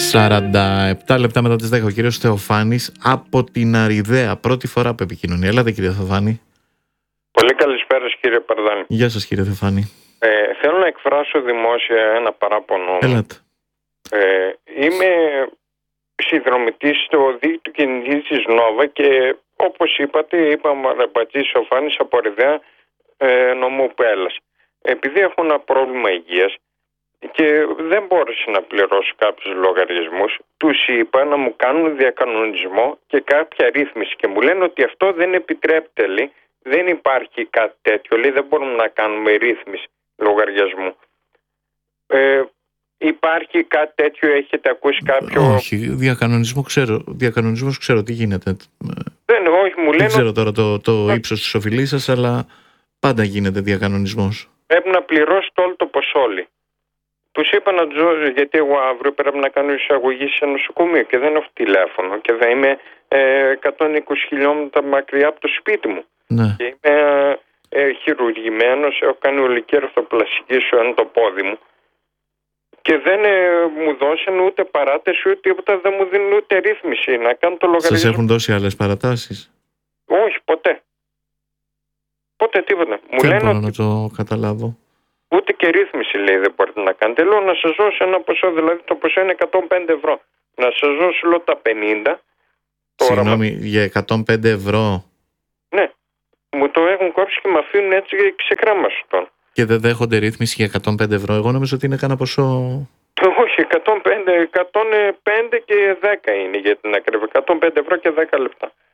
47 λεπτά μετά τις 10 ο κύριος Θεοφάνης από την Αριδαία. Πρώτη φορά που επικοινωνεί. Έλατε κύριε Θεοφάνη. Πολύ καλησπέρα κύριε Παρδάνη. Γεια σας κύριε Θεοφάνη. Θέλω να εκφράσω δημόσια ένα παράπονο. Έλατε. Είμαι συνδρομητής στο δίκτυο κινητής της Νόβα και όπως είπατε είπαμε Ρεμπατζής Θεοφάνης από Αριδαία νομού Πέλλας. Επειδή έχω ένα πρόβλημα υγείας και δεν μπόρεσα να πληρώσω κάποιους λογαριασμούς, τους είπα να μου κάνουν διακανονισμό και κάποια ρύθμιση και μου λένε ότι αυτό δεν επιτρέπεται, λέει, δεν υπάρχει κάτι τέτοιο, λέει, δεν μπορούμε να κάνουμε ρύθμιση λογαριασμού. Υπάρχει κάτι τέτοιο, έχετε ακούσει κάποιο? Όχι, διακανονισμός ξέρω τι γίνεται. Όχι, μου λένε. Δεν ξέρω τώρα το ύψος της οφειλής σας, αλλά πάντα γίνεται διακανονισμός. Πρέπει να πληρώσετε όλο το ποσό, λέει. Τους είπα να τους δώσω, γιατί εγώ αύριο πρέπει να κάνω εισαγωγή σε νοσοκομείο και δεν έχω τηλέφωνο και δεν είμαι 120 χιλιόμετρα μακριά από το σπίτι μου. Ναι. Και είμαι χειρουργημένος, έχω κάνει ολική ορθοπλαστική στο το πόδι μου και δεν μου δώσαν ούτε παράταση ούτε τίποτα, δεν μου δίνουν ούτε ρύθμιση να κάνω το λογαριασμό. Σας έχουν δώσει άλλες παρατάσεις? Όχι, ποτέ. Ποτέ τίποτα. Μου Δεν λένε μπορώ ότι να το καταλάβω. ούτε και ρύθμιση, λέει, δεν μπορείτε να κάνετε. Λέω να σας δώσω ένα ποσό, δηλαδή το ποσό είναι 105 ευρώ. Να σας δώσω, λέω, τα 50. Συγγνώμη, για 105 ευρώ? Ναι. Μου το έχουν κόψει και με αφήνουν έτσι ξεκράμαστον. Και δεν δέχονται ρύθμιση για 105 ευρώ? Εγώ νομίζω ότι είναι κάνα ποσό. Όχι, 105 και 10 είναι για την ακριβή. 105 ευρώ και 10 λεπτά.